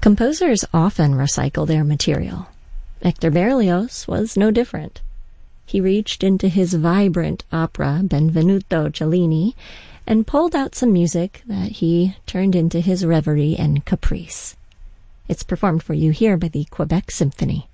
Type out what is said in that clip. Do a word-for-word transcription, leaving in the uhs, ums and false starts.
Composers often recycle their material. Hector Berlioz was no different. He reached into his vibrant opera Benvenuto Cellini and pulled out some music that he turned into his reverie and caprice. It's performed for you here by the Quebec Symphony.